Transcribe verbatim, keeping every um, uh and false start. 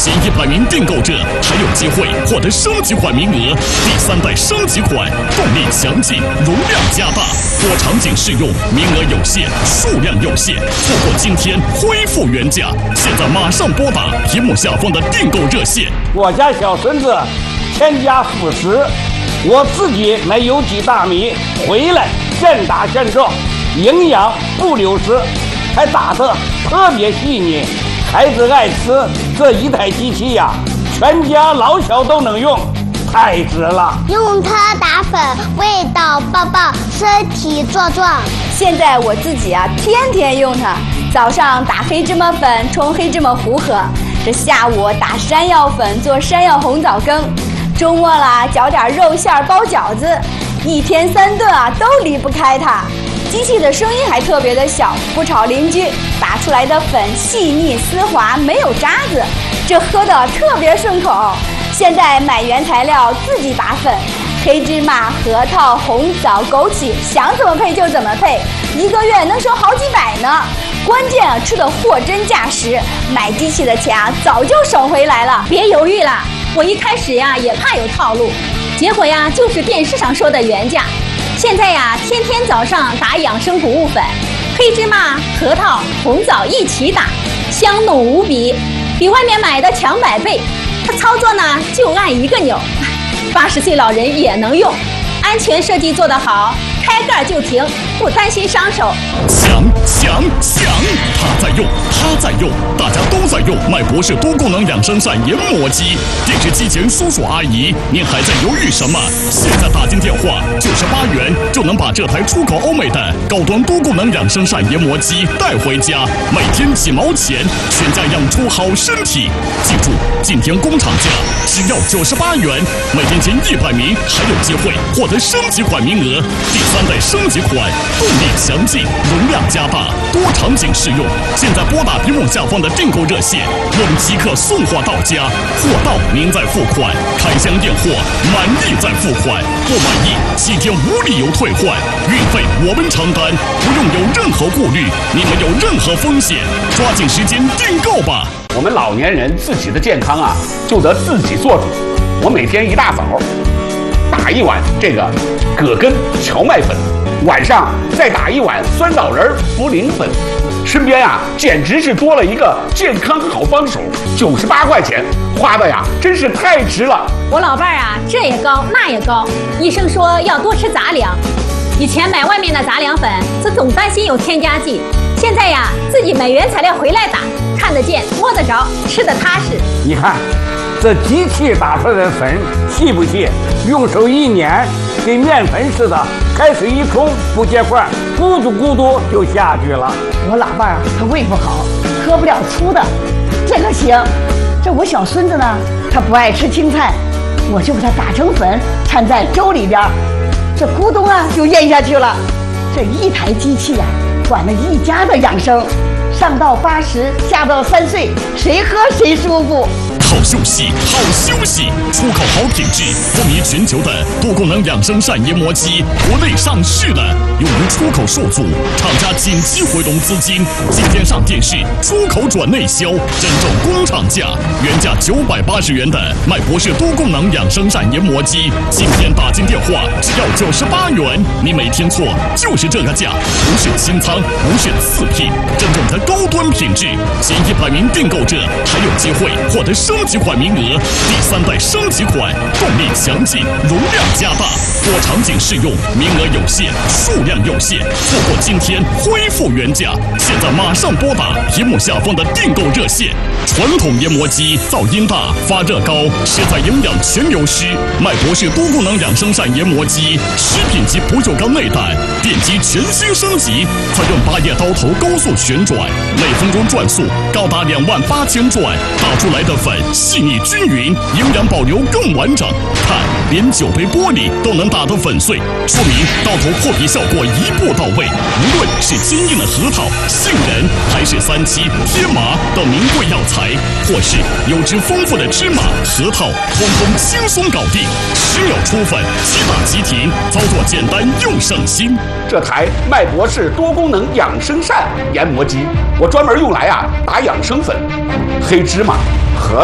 前一百名订购者还有机会获得升级款名额。第三代升级款，动力强劲，容量加大，多场景适用，名额有限，数量有限，错过今天恢复原价。现在马上拨打屏幕下方的订购热线。 我家小孙子添加辅食，我自己买有机大米回来现打现做，营养不流失，还打得特别细腻，孩子爱吃。这一台机器呀，全家老小都能用，太值了。 用它打粉，味道爆爆，身体壮壮。 现在我自己啊，天天用它。早上打黑芝麻粉冲黑芝麻糊喝，这下午打山药粉做山药红枣羹，周末啦搅点肉馅包饺子，一天三顿啊都离不开它。机器的声音还特别的小，不吵邻居，打出来的粉细腻丝滑，没有渣子，这喝的特别顺口。现在买原材料自己打粉，黑芝麻、核桃、红枣、枸杞，想怎么配就怎么配，一个月能省好几百呢。关键啊，吃的货真价实，买机器的钱啊早就省回来了。 别犹豫了，我一开始呀也怕有套路，结果呀就是电视上说的原价。现在呀，天天早上打养生谷物粉，黑芝麻、核桃、红枣一起打，香浓无比，比外面买的强百倍。它操作呢就按一个钮，八十岁老人也能用，安全设计做得好，开盖就停，不担心伤手。 强强强！他在用，他在用，大家都在用麦博士多功能养生膳研磨机。电视机前叔叔阿姨，您还在犹豫什么？现在打进电话，九十八元就能把这台出口欧美的高端多功能养生膳研磨机带回家，每天几毛钱，全家养出好身体。记住，今天工厂价只要九十八元，每天前一百名还有机会获得升级款名额。第三代升级款，动力强劲，容量加大，多场景适用。现在拨打屏幕下方的订购热线，我们即刻送货到家，货到您再付款，开箱验货，满意再付款，不满意七天无理由退换，运费我们承担，不用有任何顾虑，你们有任何风险，抓紧时间订购吧。 我们老年人自己的健康啊，就得自己做主。我每天一大早打一碗这个葛根荞麦粉，晚上再打一碗酸枣仁茯苓粉，身边啊简直是多了一个健康好帮手。九十八块钱花的呀，真是太值了。 我老伴儿啊，这也高那也高，医生说要多吃杂粮。以前买外面的杂粮粉，这总担心有添加剂。现在呀，自己买原材料回来打，看得见摸得着，吃得踏实。 你看这机器打出来的粉细不细？用手一捻，跟面粉似的，开水一冲不结块，咕嘟咕嘟就下去了。 我老伴儿他胃不好，喝不了粗的，这个行。这我小孙子呢，他不爱吃青菜，我就把它打成粉，掺在粥里边，这咕咚啊就咽下去了。这一台机器啊，管了一家的养生，上到八十，下到三岁，谁喝谁舒服。 好休息，好休息！出口好品质，风靡全球的多功能养生膳研磨机，国内上市了，用于出口受阻，厂家紧急回笼资金，今天上电视，出口转内销，真正工厂价，原价九百八十元的麦博士多功能养生膳研磨机，今天打进电话只要九十八元，你没听错，就是这个价，不是清仓，不是次品，真正的高端品质。前一百名订购者还有机会获得升级款名额，第三代升级款，动力强劲，容量加大，多场景适用，名额有限，数量有限，错过今天恢复原价。现在马上拨打屏幕下方的订购热线。传统研磨机噪音大，发热高，食材营养全流失。麦博士多功能养生膳研磨机，食品级不锈钢内胆，电机全新升级，采用八叶刀头高速旋转，每分钟转速高达两万八千转，打出来的粉细腻均匀，营养保留更完整。看，连酒杯玻璃都能打得粉碎，说明刀头破皮效果一步到位。无论是坚硬的核桃、杏仁，还是三七、天麻等名贵药材，或是油脂丰富的芝麻、核桃，通通轻松搞定，十秒出粉，即打即停，操作简单又省心。 这台麦博士多功能养生膳研磨机，我专门用来啊打养生粉，黑芝麻、核